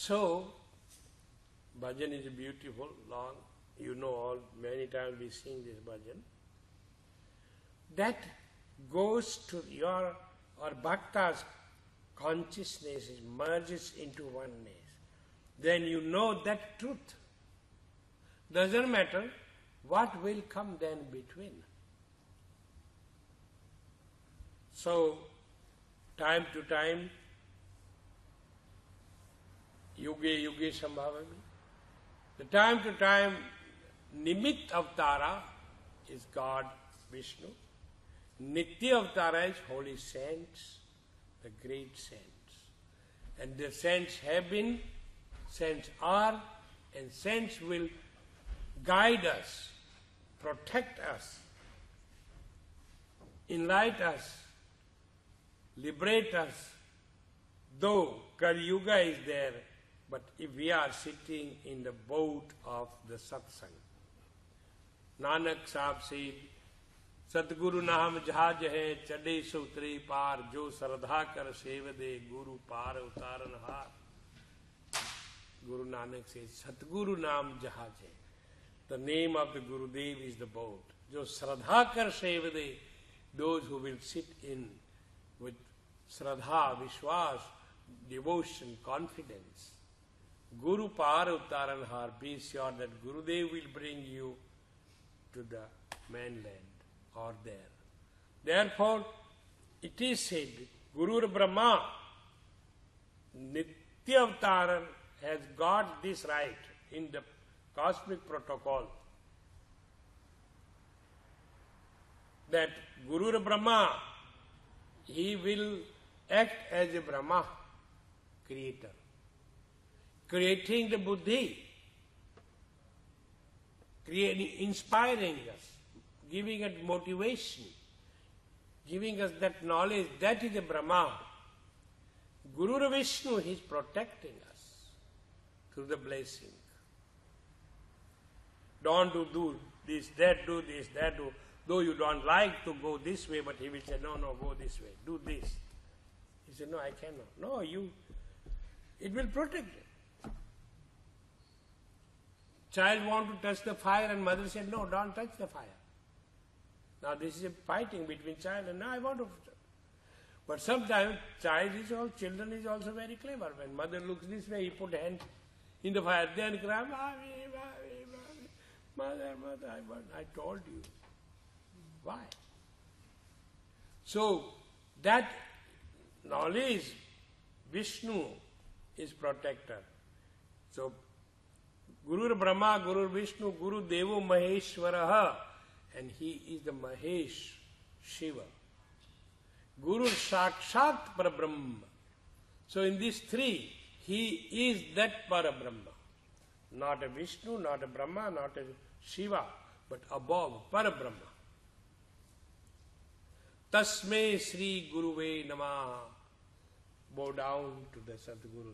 So, bhajan is beautiful, long, you know all, many times we sing this bhajan. That goes to your, or bhakta's consciousness, merges into oneness. Then you know that truth. Doesn't matter what will come then between. So, time to time, yuge yuge sambhavami. The time to time, Nimitt Avatara is God, Vishnu. Nitya Avatara is holy saints, the great saints. And the saints have been, saints are, and saints will guide us, protect us, enlighten us, liberate us. Though Kali Yuga is there, but if we are sitting in the boat of the satsang. Nanak Sahib said, Satguru Naam jahaj hai, chade sutre par, jo sardha kar sevade, Guru par utaran har. Guru Nanak says, Satguru Naam jahaj hai. The name of the Gurudev is the boat. Jo sradha kar sevade, those who will sit in with sradha, vishwas, devotion, confidence. Guru par utaran har, be sure that Gurudev will bring you to the mainland or there. Therefore, it is said, Guru Brahma, Nitya Avataran, has got this right in the cosmic protocol that Guru Brahma, he will act as a Brahma, creator, creating the buddhi, inspiring us, giving us motivation, giving us that knowledge, that is a Brahma. Guru Vishnu, he is protecting us through the blessing. Don't do this, that, do this, that, do. Though you don't like to go this way, but he will say, no, no, go this way, do this. He said, no, I cannot. No, it will protect you. Child want to touch the fire and mother said, no, don't touch the fire. Now this is a fighting between child and, no, I want to. But sometimes children is also very clever. When mother looks this way, he put hand in the fire, then cry, mother, I told you. Why? So that knowledge, Vishnu is protector. So Guru Brahma, Guru Vishnu, Guru Devo Maheshwaraha, and he is the Mahesh, Shiva. Guru Sakshat Parabrahma. So in these three, he is that Parabrahma. Not a Vishnu, not a Brahma, not a Shiva, but above, Parabrahma. Tasme Sri Guruve Namaha. Bow down to the Sadguru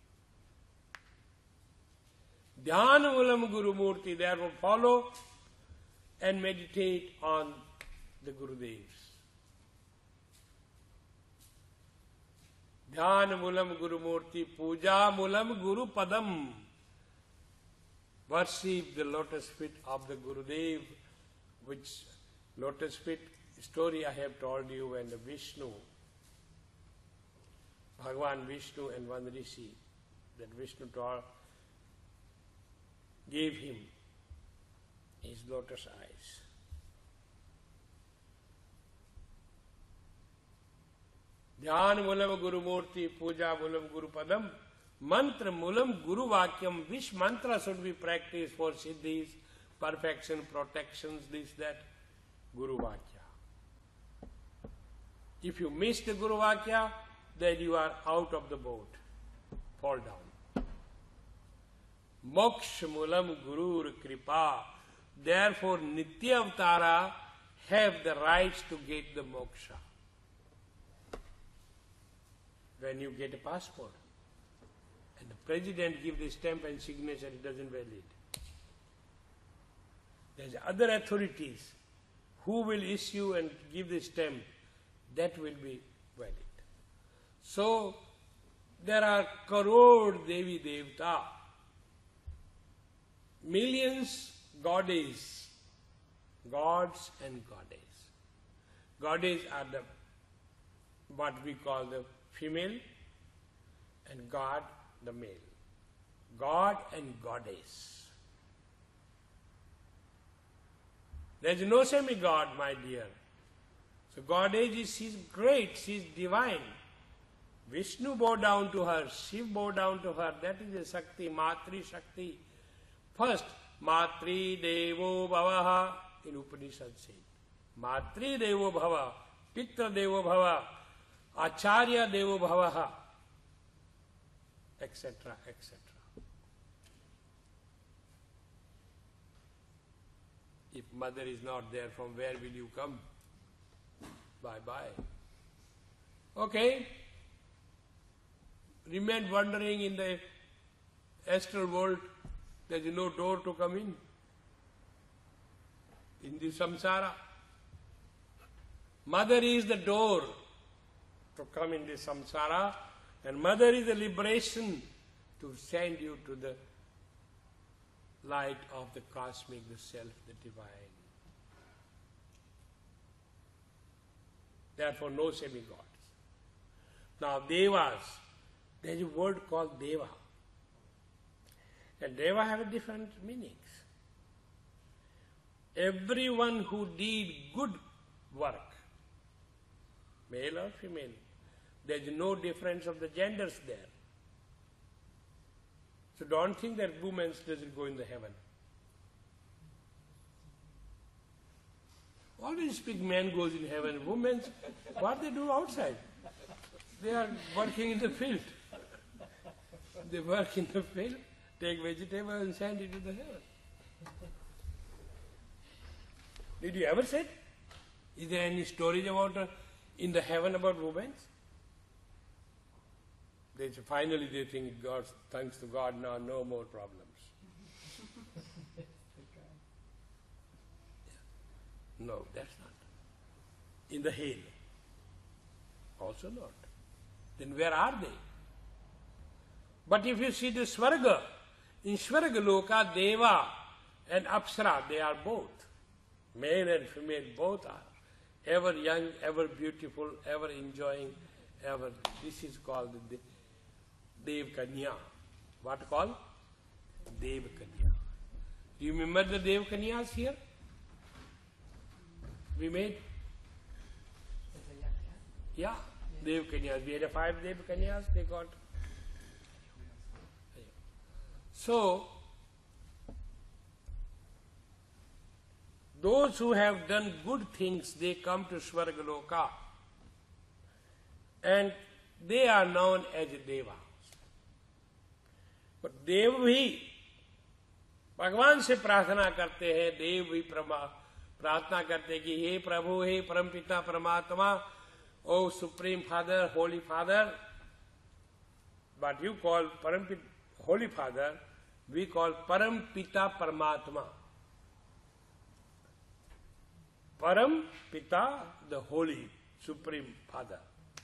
Dev. Dhyanulam Guru Murti, therefore follow and meditate on the Gurudevs. Dhyanulam Guru Murti, Puja Mulam Guru Padam. Worship the lotus feet of the Gurudev, which lotus feet story I have told you when the Vishnu, Bhagavan Vishnu and one Rishi, that Vishnu gave him his lotus eyes. Dhyan Mulam Guru Murti, Puja Mulam Guru Padam, Mantra Mulam Guru Vakyam. Which mantra should we practice for siddhis, perfection, protections, this, that? Guru Vakya. If you miss the Guru Vakya, then you are out of the boat. Fall down. Moksha Mulam Gurur Kripa. Therefore, Nitya Avatara have the rights to get the moksha. When you get a passport, and the president gives the stamp and signature, it doesn't valid. There's other authorities who will issue and give the stamp, that will be valid. So, there are crore Devi Devta, millions goddess, gods and goddess. Goddess are the what we call the female, and God the male. God and goddess. There is no semi-god, my dear. So goddess she's great, she's divine. Vishnu bow down to her, Shiv bow down to her. That is the Shakti, Matri Shakti. First, Matri Devo Bhavaha in Upanishad said. Matri Devo Bhava, Pitra Devo Bhava, Acharya Devo Bhavaha, etc., etc. If mother is not there, from where will you come? Bye-bye. Okay. Remain wandering in the astral world. There is no door to come in the samsara. Mother is the door to come in the samsara, and mother is the liberation to send you to the light of the cosmic, the self, the divine. Therefore, no semi-gods. Now, devas, there is a word called deva. And deva have different meanings. Everyone who did good work, male or female, there is no difference of the genders there. So don't think that women doesn't go in the heaven. Always speak man goes in heaven. Women, what they do outside? They are working in the field. They work in the field, take vegetables and send it to the heaven. Did you ever say? Is there any stories about in the heaven about women? Finally they think, God, thanks to God, now no more problems. No, that's not. In the hell, also not. Then where are they? But if you see the Svarga, in Svarga Loka, Deva and Apsara, they are both. Male and female, both are. Ever young, ever beautiful, ever enjoying, ever. This is called the Dev Kanya. What called? Dev Kanya. Do you remember the Dev Kanyas here? We made? Yeah, Dev Kanyas. We had 5 Dev Kanyas, they got. So, those who have done good things, they come to Svargaloka. And they are known as Deva. But देव भी भगवान से प्रार्थना करते हैं, देव भी प्रार्थना करते हैं कि हे प्रभु, हे परमपिता परमात्मा, ओ supreme father, Holi father. But you call Holy Father, we call Parampita Paramatma. Parampita, the Holy Supreme Father.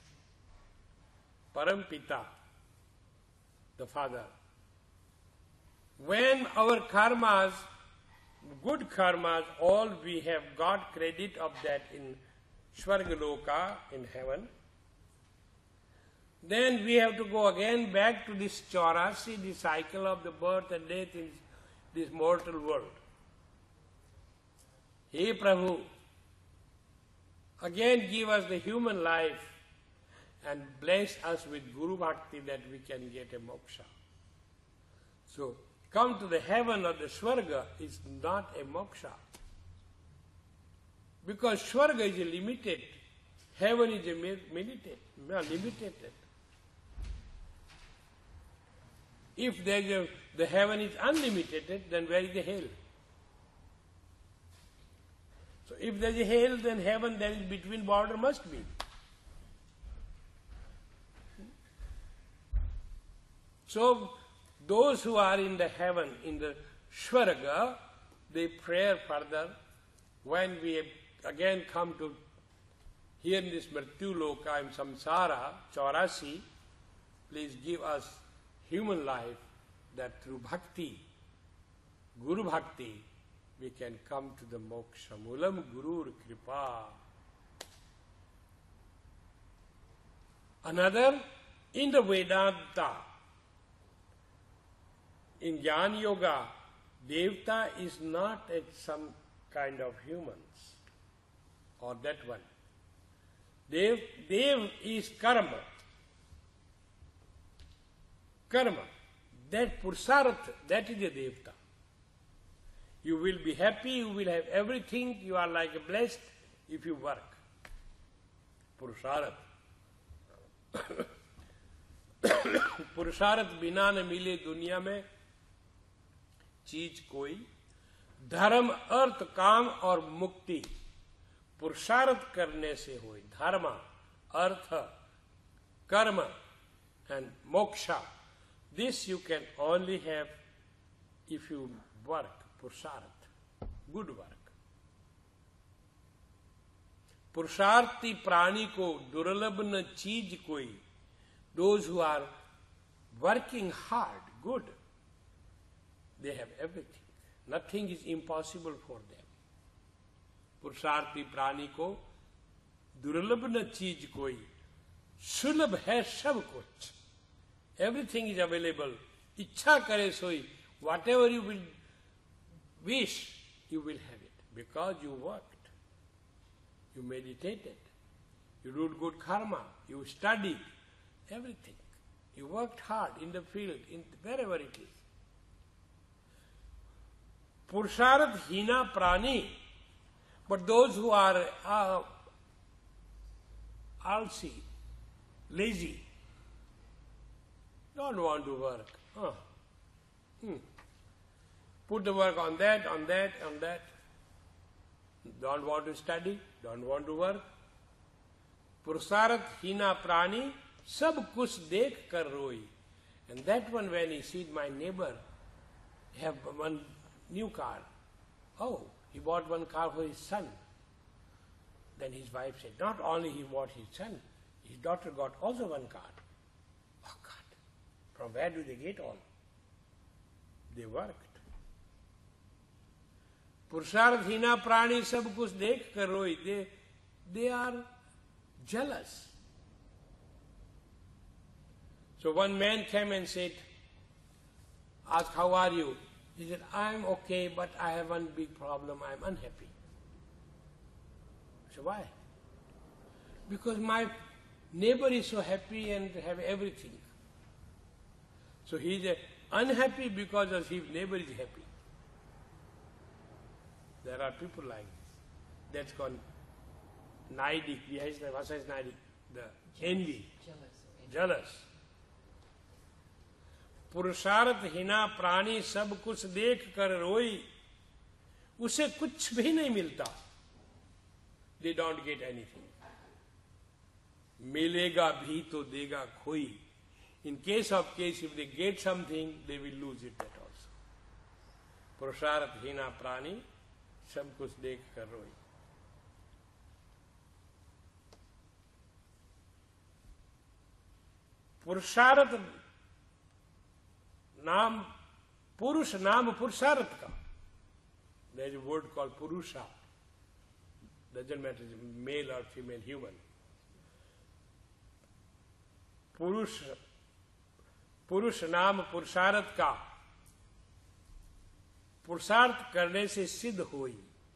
Parampita, the Father. When our karmas, good karmas, all we have got credit of that in Svargaloka, in heaven, then we have to go again back to this Chaurasi, the cycle of the birth and death in this mortal world. Hey Prabhu, again give us the human life and bless us with Guru Bhakti that we can get a moksha. So, come to the heaven or the Swarga is not a moksha. Because Swarga is a limited, heaven is a limited. If the heaven is unlimited, then where is the hell? So if there is a hell, then heaven, there is between border must be. So those who are in the heaven, in the Swarga, they pray further. When we again come to here in this Mrityu Loka, in Samsara, Chaurasi, please give us human life that through bhakti, Guru Bhakti, we can come to the moksha. Mulam Gurur Kripa. Another, in the Vedanta, in Jnana Yoga, Devta is not some kind of humans, or that one. Dev is karma. Karma. That Purusartha, that is the Devta. You will be happy, you will have everything, you are like blessed if you work. Purusartha. पुरुषार्थ बिना न मिले दुनिया में चीज कोई, धर्म अर्थ काम और मुक्ति पुरुषार्थ करने से होई. धर्म, अर्थ, कर्म and moksha, this you can only have if you work. पुरुषार्थ, good work. पुरुषार्थी प्राणी को दुर्लभ न चीज कोई. Those who are working hard, good, they have everything. Nothing is impossible for them. पुरुषार्थी प्राणी को दुर्लभ न चीज कोई, सुलभ है सब कुछ. Everything is available. इच्छा करे सोई, whatever you will wish, you will have it. Because you worked, you meditated, you did good karma, you studied, everything. You worked hard in the field, in wherever it is. Purusharth hina prani, but those who are alsi, lazy, don't want to work. Put the work on that, on that, on that. Don't want to study, don't want to work. Purusharth hina prani, sab kuch dekh kar roi. And that one, when he sees my neighbor have one new car, oh, he bought one car for his son. Then his wife said, not only he bought his son, his daughter got also one car. Oh God, from where do they get all? They worked. Purusharth hina prani sab kuch dekh kar roi. They are jealous. So one man came and said, asked, how are you? He said, I'm okay, but I have one big problem, I'm unhappy. I said, why? Because my neighbor is so happy and have everything. So he is unhappy because of his neighbor is happy. There are people like this. That's called naidik. What is naidik? The envy. Jealous. पुरुषार्थ हिना प्राणी सब कुछ देख कर रोई, उसे कुछ भी नहीं मिलता. They don't get anything. मिलेगा भी तो देगा कोई. In case of case, if they get something, they will lose it that also. पुरुषार्थ हिना प्राणी सब कुछ देख कर रोई. पुरुषार्थ नाम पुरुष नाम पुरुषार्थ का. There is a word called purusha. Doesn't matter if it's male or female human. पुरुष नाम पुरुषार्थ का पुरुषार्थ करने से सिद्ध होई.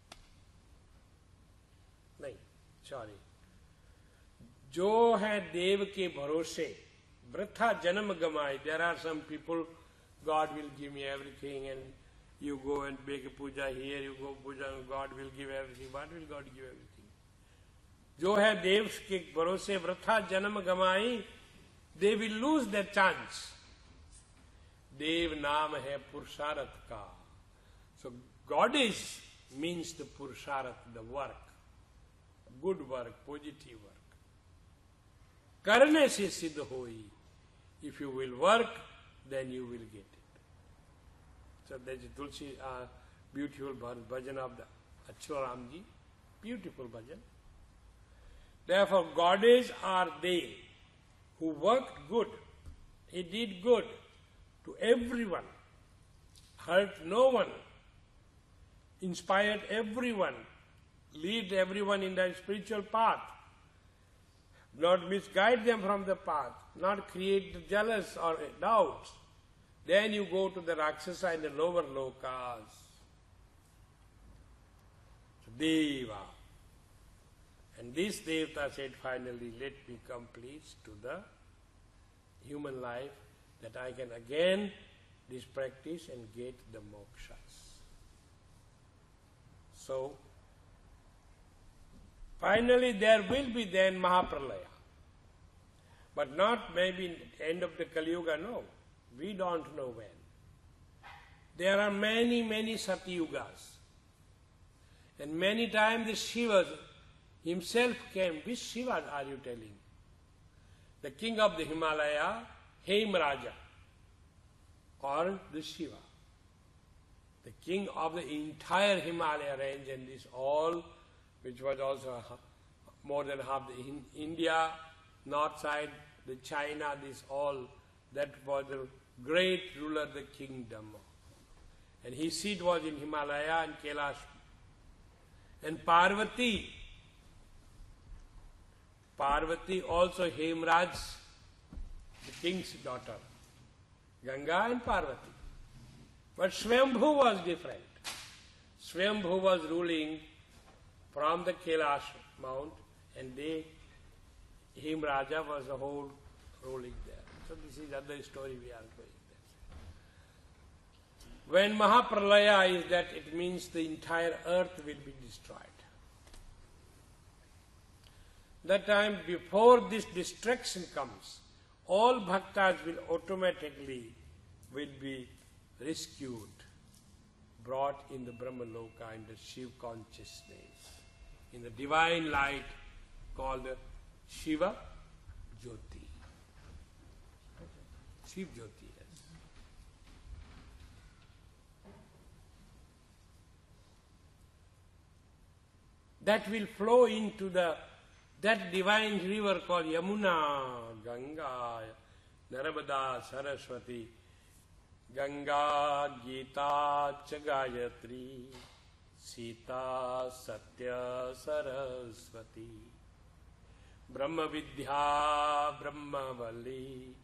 नहीं, सॉरी. जो है देव के भरोसे वृथा जन्म गमाए. There are some people, God will give me everything, and you go and make a puja here, you go puja, and God will give everything. What will God give everything? जो है देव के भरोसे वृथा जन्म गमाई, they will lose their chance. देव नाम है पुरुषार्थ का. So goddess means the purusharth, the work, good work, positive work. करने से सिद्ध होई. If you will work, then you will get it. So there is Tulsi, beautiful bhajan of the Achuram ji, beautiful bhajan. Therefore, goddess are they who worked good He did good to everyone, hurt no one, inspired everyone, lead everyone in the spiritual path, not misguide them from the path, not create jealous or doubts. Then you go to the Rakshasa and the lower lokas. Deva. And this Devata said finally, let me come please to the human life, that I can again this practice and get the mokshas. So, finally there will be then Mahapralaya. But not maybe end of the Kali Yuga, no. We don't know when. There are many, many Satyugas. And many times the Shiva himself came. Which Shiva are you telling? The king of the Himalaya, Hemraja, or the Shiva. The king of the entire Himalaya range, and this all, which was also more than half the India, north side, the China, this all, that was the great ruler, the kingdom. And his seat was in Himalaya and Kailash. And Parvati also Hemraj, the king's daughter. Ganga and Parvati. But Swayambhu was different. Swayambhu was ruling from the Kailash mount, and Hemraja was the whole ruling there. So this is another story we are going there. When Mahapralaya is that, it means the entire earth will be destroyed. That time, before this destruction comes, all bhaktas will automatically be rescued, brought in the Brahmaloka, in the Shiv consciousness, in the divine light called Shiva Jyoti. Shiv Jyoti, yes. That will flow into that divine river called Yamuna, Ganga, Narmada, Saraswati, Ganga, Gita, Chagayatri, Sita, Satya, Saraswati, Brahma Vidya, Brahma Vali,